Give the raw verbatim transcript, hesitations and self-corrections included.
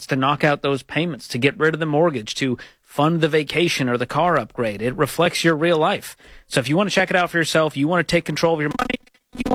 It's to knock out those payments, to get rid of the mortgage, to fund the vacation or the car upgrade. It reflects your real life. So if you want to check it out for yourself, you want to take control of your money,